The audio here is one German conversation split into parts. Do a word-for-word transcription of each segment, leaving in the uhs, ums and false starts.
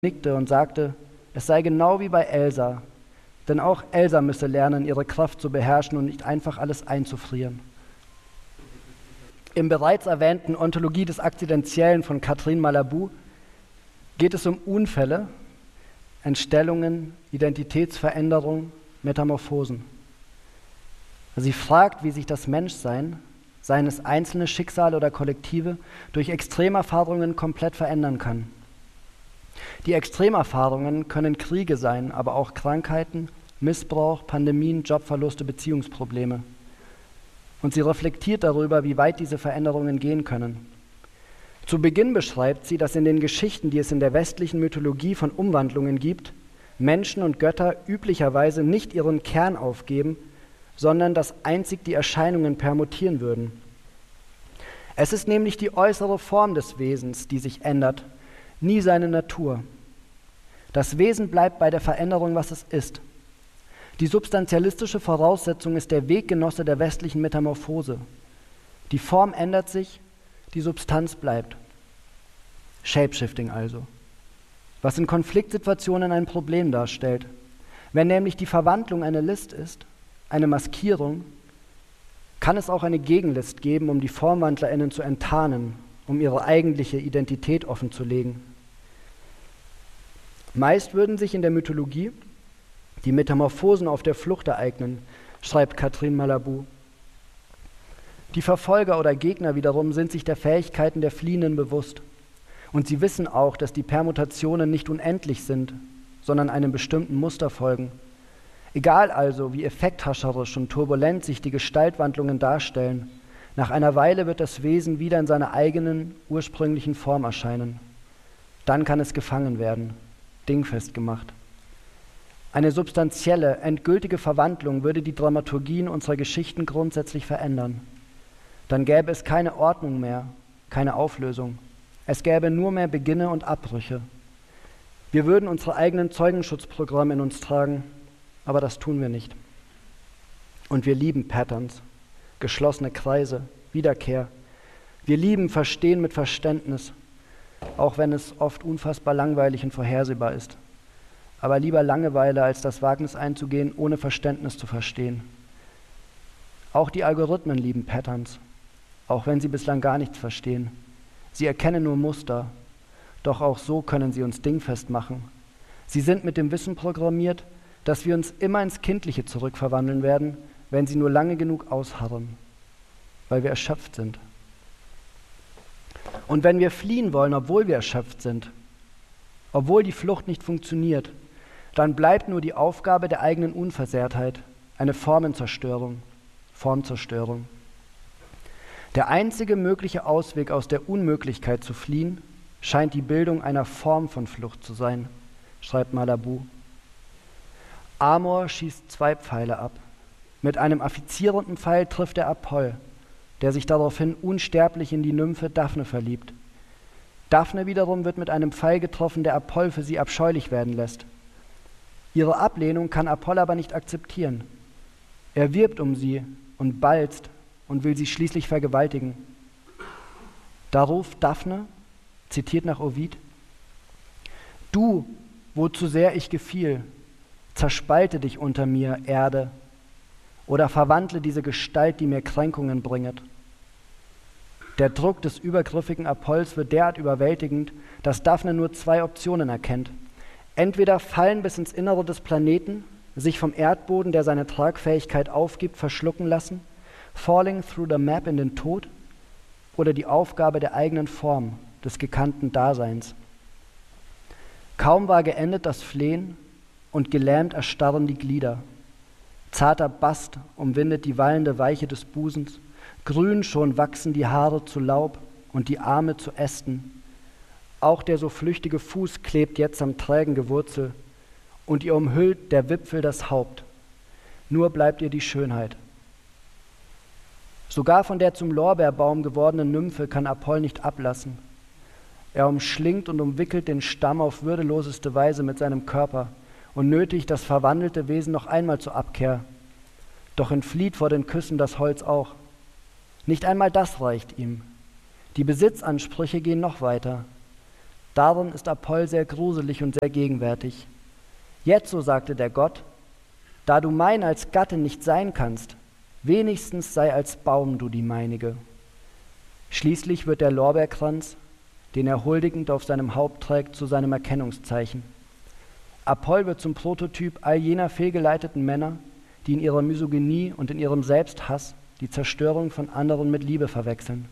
nickte und sagte, es sei genau wie bei Elsa, denn auch Elsa müsse lernen, ihre Kraft zu beherrschen und nicht einfach alles einzufrieren. Im bereits erwähnten Ontologie des Akzidentiellen von Catherine Malabou geht es um Unfälle, Entstellungen, Identitätsveränderung, Metamorphosen. Sie fragt, wie sich das Menschsein, seien es einzelne Schicksale oder Kollektive, durch Extremerfahrungen komplett verändern kann. Die Extremerfahrungen können Kriege sein, aber auch Krankheiten, Missbrauch, Pandemien, Jobverluste, Beziehungsprobleme. Und sie reflektiert darüber, wie weit diese Veränderungen gehen können. Zu Beginn beschreibt sie, dass in den Geschichten, die es in der westlichen Mythologie von Umwandlungen gibt, Menschen und Götter üblicherweise nicht ihren Kern aufgeben, sondern dass einzig die Erscheinungen permutieren würden. Es ist nämlich die äußere Form des Wesens, die sich ändert, nie seine Natur. Das Wesen bleibt bei der Veränderung, was es ist. Die substantialistische Voraussetzung ist der Weggenosse der westlichen Metamorphose. Die Form ändert sich, die Substanz bleibt. Shapeshifting also. Was in Konfliktsituationen ein Problem darstellt. Wenn nämlich die Verwandlung eine List ist, eine Maskierung, kann es auch eine Gegenlist geben, um die FormwandlerInnen zu enttarnen, um ihre eigentliche Identität offenzulegen. Meist würden sich in der Mythologie die Metamorphosen auf der Flucht ereignen, schreibt Catherine Malabou. Die Verfolger oder Gegner wiederum sind sich der Fähigkeiten der Fliehenden bewusst. Und sie wissen auch, dass die Permutationen nicht unendlich sind, sondern einem bestimmten Muster folgen. Egal also, wie effekthascherisch und turbulent sich die Gestaltwandlungen darstellen, nach einer Weile wird das Wesen wieder in seiner eigenen, ursprünglichen Form erscheinen. Dann kann es gefangen werden, dingfest gemacht. Eine substanzielle, endgültige Verwandlung würde die Dramaturgien unserer Geschichten grundsätzlich verändern. Dann gäbe es keine Ordnung mehr, keine Auflösung. Es gäbe nur mehr Beginne und Abbrüche. Wir würden unsere eigenen Zeugenschutzprogramme in uns tragen, aber das tun wir nicht. Und wir lieben Patterns, geschlossene Kreise, Wiederkehr. Wir lieben Verstehen mit Verständnis, auch wenn es oft unfassbar langweilig und vorhersehbar ist. Aber lieber Langeweile, als das Wagnis einzugehen, ohne Verständnis zu verstehen. Auch die Algorithmen lieben Patterns, auch wenn sie bislang gar nichts verstehen. Sie erkennen nur Muster, doch auch so können sie uns dingfest machen. Sie sind mit dem Wissen programmiert, dass wir uns immer ins Kindliche zurückverwandeln werden, wenn sie nur lange genug ausharren, weil wir erschöpft sind. Und wenn wir fliehen wollen, obwohl wir erschöpft sind, obwohl die Flucht nicht funktioniert, dann bleibt nur die Aufgabe der eigenen Unversehrtheit, eine Formenzerstörung, Formzerstörung. Der einzige mögliche Ausweg aus der Unmöglichkeit zu fliehen, scheint die Bildung einer Form von Flucht zu sein, schreibt Malabou. Amor schießt zwei Pfeile ab. Mit einem affizierenden Pfeil trifft er Apoll, der sich daraufhin unsterblich in die Nymphe Daphne verliebt. Daphne wiederum wird mit einem Pfeil getroffen, der Apoll für sie abscheulich werden lässt. Ihre Ablehnung kann Apoll aber nicht akzeptieren. Er wirbt um sie und balzt und will sie schließlich vergewaltigen. Da ruft Daphne, zitiert nach Ovid, du, wo zu sehr ich gefiel, zerspalte dich unter mir, Erde, oder verwandle diese Gestalt, die mir Kränkungen bringet. Der Druck des übergriffigen Apolls wird derart überwältigend, dass Daphne nur zwei Optionen erkennt. Entweder fallen bis ins Innere des Planeten, sich vom Erdboden, der seine Tragfähigkeit aufgibt, verschlucken lassen, falling through the map in den Tod, oder die Aufgabe der eigenen Form, des gekannten Daseins. Kaum war geendet das Flehen und gelähmt erstarren die Glieder. Zarter Bast umwindet die wallende Weiche des Busens, grün schon wachsen die Haare zu Laub und die Arme zu Ästen. Auch der so flüchtige Fuß klebt jetzt am trägen Gewurzel und ihr umhüllt der Wipfel das Haupt. Nur bleibt ihr die Schönheit. Sogar von der zum Lorbeerbaum gewordenen Nymphe kann Apoll nicht ablassen. Er umschlingt und umwickelt den Stamm auf würdeloseste Weise mit seinem Körper und nötigt das verwandelte Wesen noch einmal zur Abkehr. Doch entflieht vor den Küssen das Holz auch. Nicht einmal das reicht ihm. Die Besitzansprüche gehen noch weiter. Darin ist Apoll sehr gruselig und sehr gegenwärtig. Jetzo, sagte der Gott, da du mein als Gatte nicht sein kannst, wenigstens sei als Baum du die meinige. Schließlich wird der Lorbeerkranz, den er huldigend auf seinem Haupt trägt, zu seinem Erkennungszeichen. Apoll wird zum Prototyp all jener fehlgeleiteten Männer, die in ihrer Misogynie und in ihrem Selbsthass die Zerstörung von anderen mit Liebe verwechseln.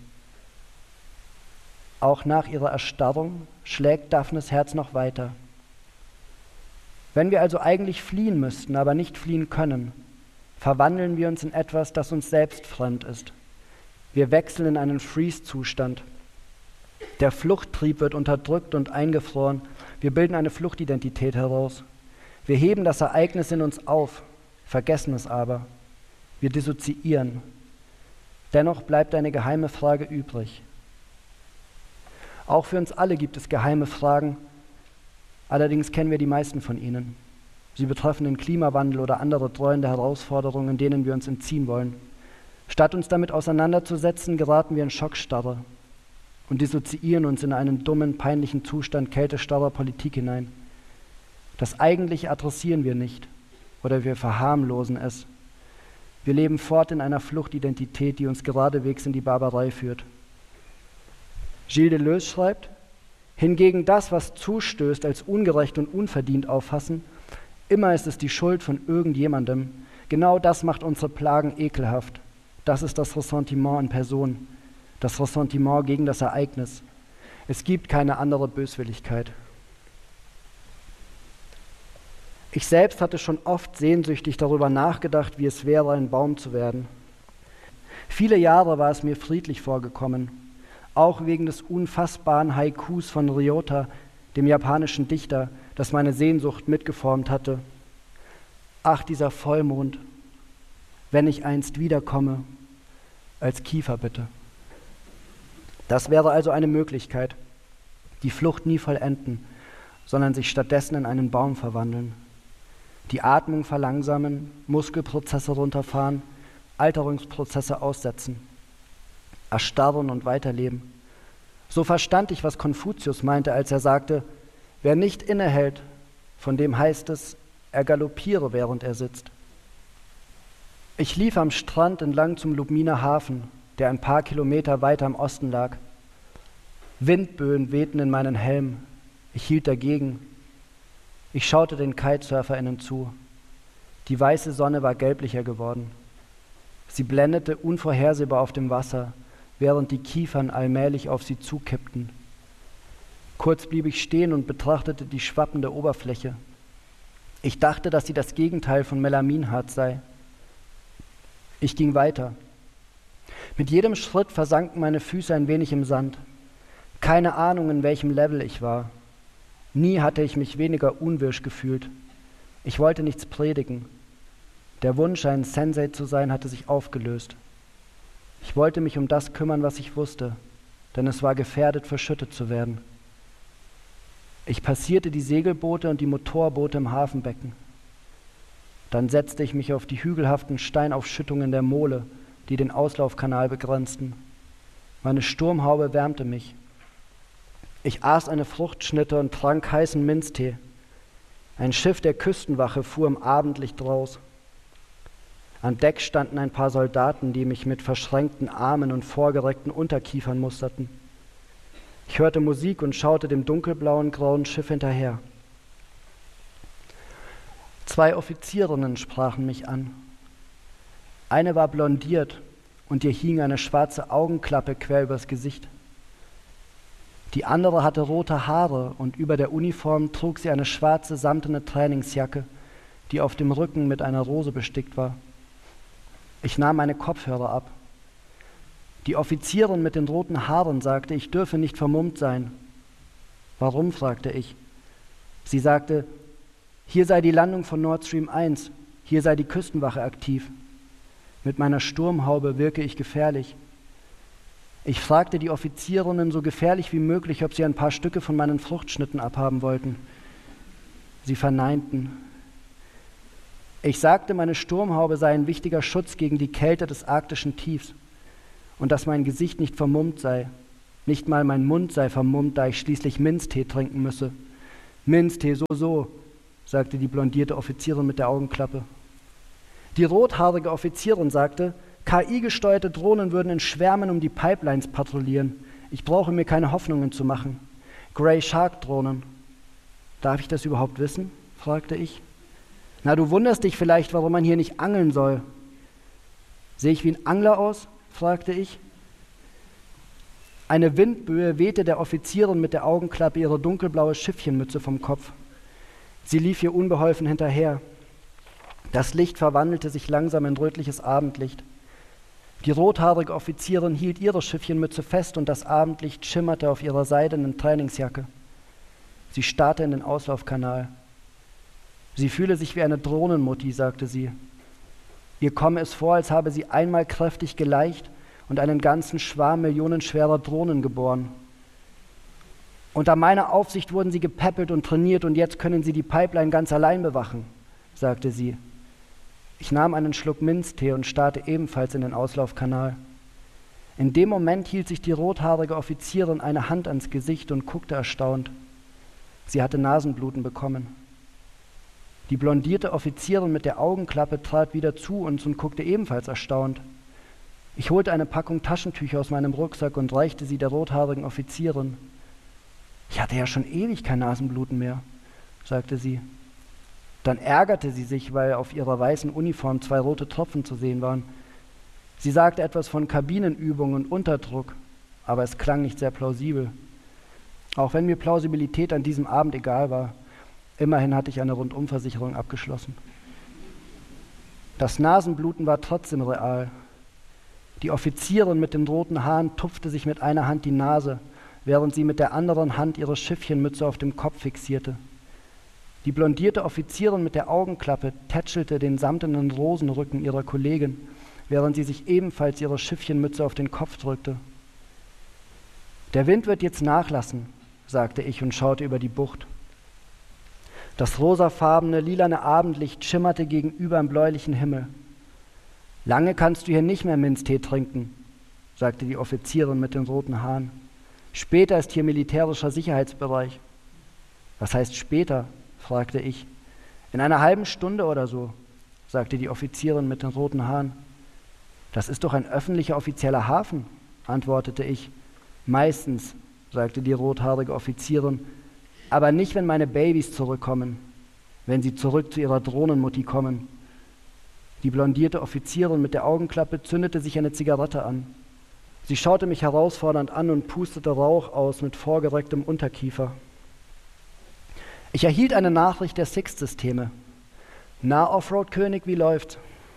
Auch nach ihrer Erstarrung schlägt Daphnes Herz noch weiter. Wenn wir also eigentlich fliehen müssten, aber nicht fliehen können, verwandeln wir uns in etwas, das uns selbst fremd ist. Wir wechseln in einen Freeze-Zustand. Der Fluchttrieb wird unterdrückt und eingefroren. Wir bilden eine Fluchtidentität heraus. Wir heben das Ereignis in uns auf, vergessen es aber. Wir dissoziieren. Dennoch bleibt eine geheime Frage übrig. Auch für uns alle gibt es geheime Fragen, allerdings kennen wir die meisten von ihnen. Sie betreffen den Klimawandel oder andere dreuende Herausforderungen, denen wir uns entziehen wollen. Statt uns damit auseinanderzusetzen, geraten wir in Schockstarre und dissoziieren uns in einen dummen, peinlichen Zustand kältestarrer Politik hinein. Das Eigentliche adressieren wir nicht oder wir verharmlosen es. Wir leben fort in einer Fluchtidentität, die uns geradewegs in die Barbarei führt. Gilles Deleuze schreibt, hingegen das, was zustößt, als ungerecht und unverdient auffassen, immer ist es die Schuld von irgendjemandem. Genau das macht unsere Plagen ekelhaft. Das ist das Ressentiment in Person, das Ressentiment gegen das Ereignis. Es gibt keine andere Böswilligkeit. Ich selbst hatte schon oft sehnsüchtig darüber nachgedacht, wie es wäre, ein Baum zu werden. Viele Jahre war es mir friedlich vorgekommen, auch wegen des unfassbaren Haikus von Ryota, dem japanischen Dichter, das meine Sehnsucht mitgeformt hatte. Ach, dieser Vollmond, wenn ich einst wiederkomme, als Kiefer bitte. Das wäre also eine Möglichkeit, die Flucht nie vollenden, sondern sich stattdessen in einen Baum verwandeln. Die Atmung verlangsamen, Muskelprozesse runterfahren, Alterungsprozesse aussetzen, erstarren und weiterleben. So verstand ich, was Konfuzius meinte, als er sagte, wer nicht innehält, von dem heißt es, er galoppiere, während er sitzt. Ich lief am Strand entlang zum Lubminer Hafen, der ein paar Kilometer weiter im Osten lag. Windböen wehten in meinen Helm. Ich hielt dagegen. Ich schaute den KitesurferInnen zu. Die weiße Sonne war gelblicher geworden. Sie blendete unvorhersehbar auf dem Wasser, während die Kiefern allmählich auf sie zukippten. Kurz blieb ich stehen und betrachtete die schwappende Oberfläche. Ich dachte, dass sie das Gegenteil von Melaminharz sei. Ich ging weiter. Mit jedem Schritt versanken meine Füße ein wenig im Sand. Keine Ahnung, in welchem Level ich war. Nie hatte ich mich weniger unwirsch gefühlt. Ich wollte nichts predigen. Der Wunsch, ein Sensei zu sein, hatte sich aufgelöst. Ich wollte mich um das kümmern, was ich wusste, denn es war gefährdet, verschüttet zu werden. Ich passierte die Segelboote und die Motorboote im Hafenbecken. Dann setzte ich mich auf die hügelhaften Steinaufschüttungen der Mole, die den Auslaufkanal begrenzten. Meine Sturmhaube wärmte mich. Ich aß eine Fruchtschnitte und trank heißen Minztee. Ein Schiff der Küstenwache fuhr im Abendlicht raus. An Deck standen ein paar Soldaten, die mich mit verschränkten Armen und vorgereckten Unterkiefern musterten. Ich hörte Musik und schaute dem dunkelblauen, grauen Schiff hinterher. Zwei Offizierinnen sprachen mich an. Eine war blondiert und ihr hing eine schwarze Augenklappe quer übers Gesicht. Die andere hatte rote Haare und über der Uniform trug sie eine schwarze samtene Trainingsjacke, die auf dem Rücken mit einer Rose bestickt war. Ich nahm meine Kopfhörer ab. Die Offizierin mit den roten Haaren sagte, ich dürfe nicht vermummt sein. Warum, fragte ich. Sie sagte, hier sei die Landung von Nord Stream eins, hier sei die Küstenwache aktiv. Mit meiner Sturmhaube wirke ich gefährlich. Ich fragte die Offizierinnen so gefährlich wie möglich, ob sie ein paar Stücke von meinen Fruchtschnitten abhaben wollten. Sie verneinten. Ich sagte, meine Sturmhaube sei ein wichtiger Schutz gegen die Kälte des arktischen Tiefs und dass mein Gesicht nicht vermummt sei. Nicht mal mein Mund sei vermummt, da ich schließlich Minztee trinken müsse. Minztee, so, so, sagte die blondierte Offizierin mit der Augenklappe. Die rothaarige Offizierin sagte, K I-gesteuerte Drohnen würden in Schwärmen um die Pipelines patrouillieren. Ich brauche mir keine Hoffnungen zu machen. Grey Shark-Drohnen. Darf ich das überhaupt wissen? Fragte ich. Na, du wunderst dich vielleicht, warum man hier nicht angeln soll. Sehe ich wie ein Angler aus? Fragte ich. Eine Windböe wehte der Offizierin mit der Augenklappe ihre dunkelblaue Schiffchenmütze vom Kopf. Sie lief ihr unbeholfen hinterher. Das Licht verwandelte sich langsam in rötliches Abendlicht. Die rothaarige Offizierin hielt ihre Schiffchenmütze fest und das Abendlicht schimmerte auf ihrer seidenen Trainingsjacke. Sie starrte in den Auslaufkanal. Sie fühle sich wie eine Drohnenmutti, sagte sie. Ihr komme es vor, als habe sie einmal kräftig geleicht und einen ganzen Schwarm millionenschwerer Drohnen geboren. Unter meiner Aufsicht wurden sie gepäppelt und trainiert und jetzt können sie die Pipeline ganz allein bewachen, sagte sie. Ich nahm einen Schluck Minztee und starrte ebenfalls in den Auslaufkanal. In dem Moment hielt sich die rothaarige Offizierin eine Hand ans Gesicht und guckte erstaunt. Sie hatte Nasenbluten bekommen. Die blondierte Offizierin mit der Augenklappe trat wieder zu uns und guckte ebenfalls erstaunt. Ich holte eine Packung Taschentücher aus meinem Rucksack und reichte sie der rothaarigen Offizierin. Ich hatte ja schon ewig kein Nasenbluten mehr, sagte sie. Dann ärgerte sie sich, weil auf ihrer weißen Uniform zwei rote Tropfen zu sehen waren. Sie sagte etwas von Kabinenübung und Unterdruck, aber es klang nicht sehr plausibel. Auch wenn mir Plausibilität an diesem Abend egal war, immerhin hatte ich eine Rundumversicherung abgeschlossen. Das Nasenbluten war trotzdem real. Die Offizierin mit den roten Haaren tupfte sich mit einer Hand die Nase, während sie mit der anderen Hand ihre Schiffchenmütze auf dem Kopf fixierte. Die blondierte Offizierin mit der Augenklappe tätschelte den samtenen Rosenrücken ihrer Kollegin, während sie sich ebenfalls ihre Schiffchenmütze auf den Kopf drückte. Der Wind wird jetzt nachlassen, sagte ich und schaute über die Bucht. Das rosafarbene, lilane Abendlicht schimmerte gegenüber im bläulichen Himmel. Lange kannst du hier nicht mehr Minztee trinken, sagte die Offizierin mit den roten Haaren. Später ist hier militärischer Sicherheitsbereich. Was heißt später? Fragte ich. In einer halben Stunde oder so, sagte die Offizierin mit den roten Haaren. Das ist doch ein öffentlicher offizieller Hafen, antwortete ich. Meistens, sagte die rothaarige Offizierin, aber nicht, wenn meine Babys zurückkommen, wenn sie zurück zu ihrer Drohnenmutti kommen. Die blondierte Offizierin mit der Augenklappe zündete sich eine Zigarette an. Sie schaute mich herausfordernd an und pustete Rauch aus mit vorgerecktem Unterkiefer. Ich erhielt eine Nachricht der Sixt-Systeme. Na, Offroad-König, wie läuft's?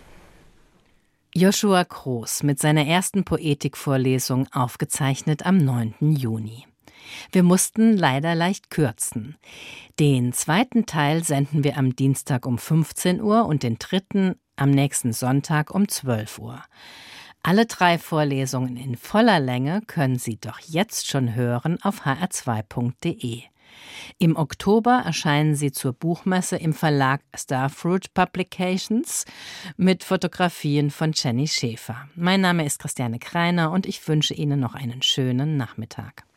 Joshua Kroos mit seiner ersten Poetikvorlesung, aufgezeichnet am neunten Juni. Wir mussten leider leicht kürzen. Den zweiten Teil senden wir am Dienstag um fünfzehn Uhr und den dritten am nächsten Sonntag um zwölf Uhr. Alle drei Vorlesungen in voller Länge können Sie doch jetzt schon hören auf h r zwei punkt d e. Im Oktober erscheinen sie zur Buchmesse im Verlag Starfruit Publications mit Fotografien von Jenny Schäfer. Mein Name ist Christiane Kreiner und ich wünsche Ihnen noch einen schönen Nachmittag.